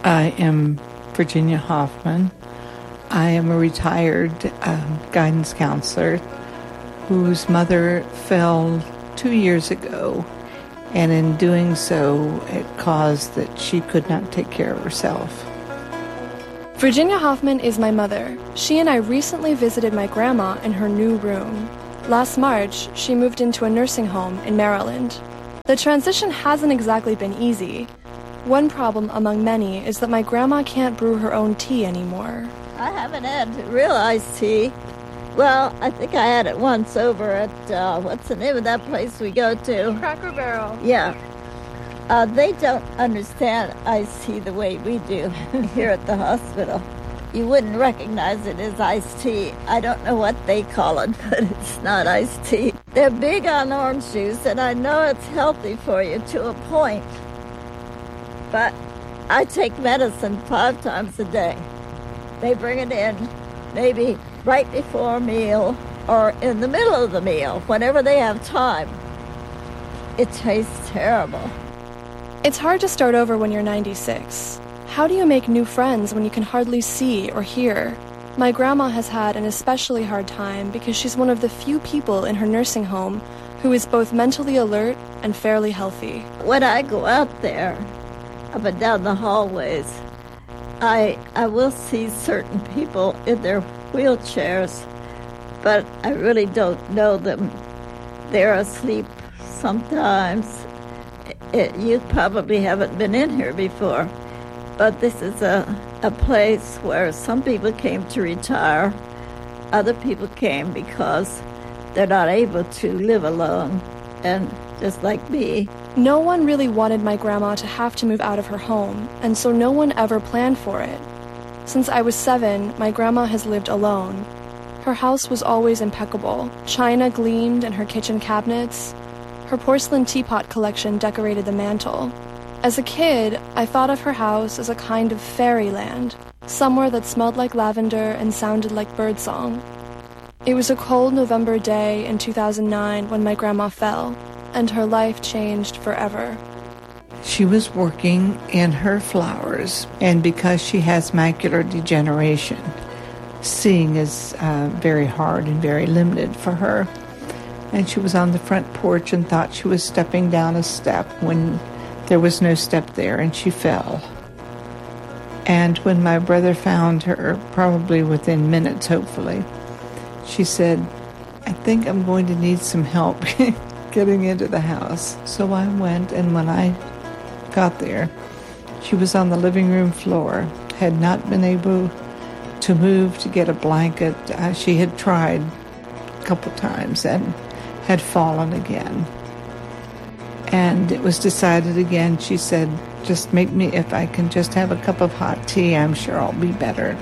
I am Virginia Hoffman. I am a retired guidance counselor whose mother fell 2 years ago, and in doing so, it caused that she could not take care of herself. Virginia Hoffman is my mother. She and I recently visited my grandma in her new room. Last March, she moved into a nursing home in Maryland. The transition hasn't exactly been easy. One problem among many is that my grandma can't brew her own tea anymore. I haven't had real iced tea. Well, I think I had it once over at, what's the name of that place we go to? Cracker Barrel. Yeah. They don't understand iced tea the way we do here at the hospital. You wouldn't recognize it as iced tea. I don't know what they call it, but it's not iced tea. They're big on orange juice, and I know it's healthy for you to a point. But I take medicine 5 times a day. They bring it in maybe right before a meal or in the middle of the meal, whenever they have time. It tastes terrible. It's hard to start over when you're 96. How do you make new friends when you can hardly see or hear? My grandma has had an especially hard time because she's one of the few people in her nursing home who is both mentally alert and fairly healthy. When I go out there, up and down the hallways, I will see certain people in their wheelchairs, but I really don't know them. They're asleep sometimes. You probably haven't been in here before, but this is a place where some people came to retire. Other people came because they're not able to live alone, and just like me. No one really wanted my grandma to have to move out of her home, and so no one ever planned for it. Since I was 7, my grandma has lived alone. Her house was always impeccable. China gleamed in her kitchen cabinets. Her porcelain teapot collection decorated the mantel. As a kid, I thought of her house as a kind of fairyland, somewhere that smelled like lavender and sounded like birdsong. It was a cold November day in 2009 when my grandma fell, and her life changed forever. She was working in her flowers, and because she has macular degeneration, seeing is very hard and very limited for her. And she was on the front porch and thought she was stepping down a step when there was no step there, and she fell. And when my brother found her, probably within minutes, hopefully, she said, "I think I'm going to need some help getting into the house." So I went, and when I got there, she was on the living room floor, had not been able to move to get a blanket. She had tried a couple times and had fallen again. And it was decided again, she said, "Just make me, if I can just have a cup of hot tea, I'm sure I'll be better."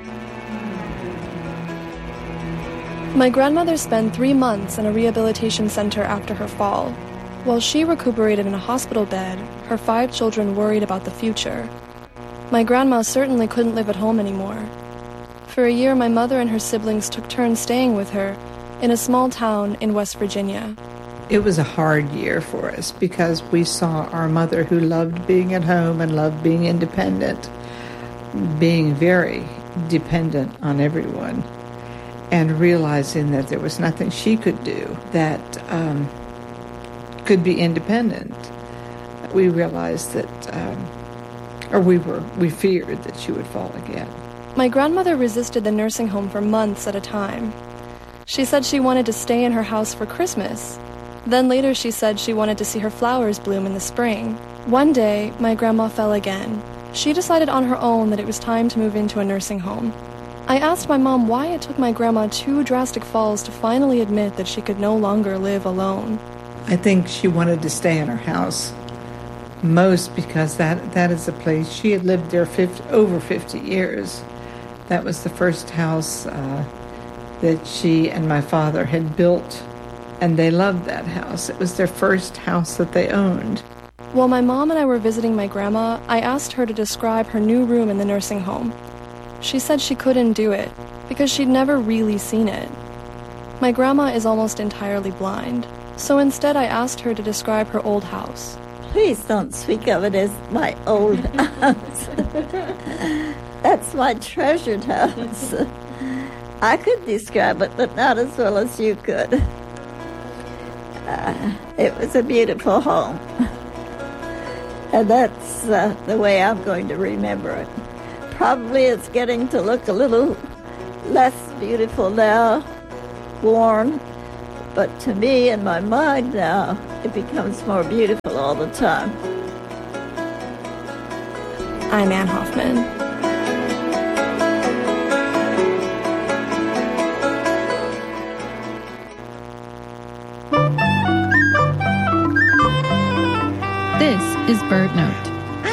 My grandmother spent 3 months in a rehabilitation center after her fall. While she recuperated in a hospital bed, her 5 children worried about the future. My grandma certainly couldn't live at home anymore. For a year, my mother and her siblings took turns staying with her in a small town in West Virginia. It was a hard year for us because we saw our mother, who loved being at home and loved being independent, being very dependent on everyone, and realizing that there was nothing she could do that could be independent. We realized that, we feared that she would fall again. My grandmother resisted the nursing home for months at a time. She said she wanted to stay in her house for Christmas. Then later she said she wanted to see her flowers bloom in the spring. One day, my grandma fell again. She decided on her own that it was time to move into a nursing home. I asked my mom why it took my grandma 2 drastic falls to finally admit that she could no longer live alone. I think she wanted to stay in her house most because that is a place she had lived there over 50 years. That was the first house that she and my father had built, and they loved that house. It was their first house that they owned. While my mom and I were visiting my grandma, I asked her to describe her new room in the nursing home. She said she couldn't do it because she'd never really seen it. My grandma is almost entirely blind, so instead I asked her to describe her old house. Please don't speak of it as my old house. That's my treasured house. I could describe it, but not as well as you could. It was a beautiful home. And that's the way I'm going to remember it. Probably it's getting to look a little less beautiful now, worn, but to me, in my mind now, it becomes more beautiful all the time. I'm Ann Hoffman. This is Bird Note.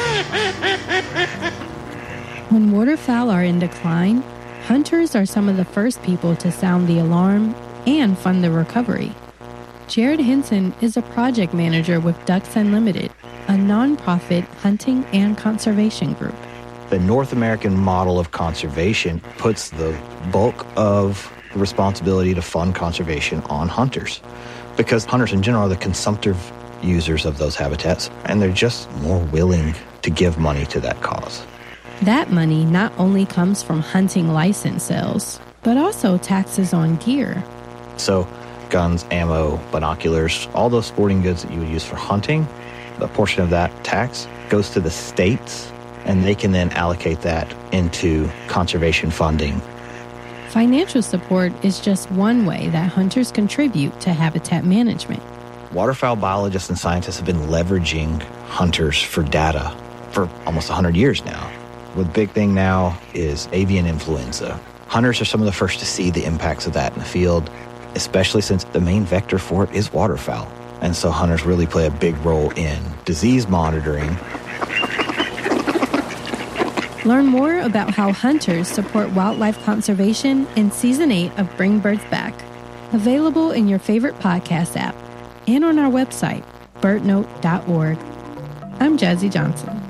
When waterfowl are in decline, hunters are some of the first people to sound the alarm and fund the recovery. Jared Henson is a project manager with Ducks Unlimited, a nonprofit hunting and conservation group. The North American model of conservation puts the bulk of the responsibility to fund conservation on hunters, because hunters in general are the consumptive users of those habitats, and they're just more willing to give money to that cause. That money not only comes from hunting license sales, but also taxes on gear. So guns, ammo, binoculars, all those sporting goods that you would use for hunting, a portion of that tax goes to the states, and they can then allocate that into conservation funding. Financial support is just one way that hunters contribute to habitat management. Waterfowl biologists and scientists have been leveraging hunters for data for almost 100 years now. The big thing now is avian influenza. Hunters are some of the first to see the impacts of that in the field, especially since the main vector for it is waterfowl. And so hunters really play a big role in disease monitoring. Learn more about how hunters support wildlife conservation in Season 8 of Bring Birds Back, available in your favorite podcast app and on our website, birdnote.org. I'm Jazzy Johnson.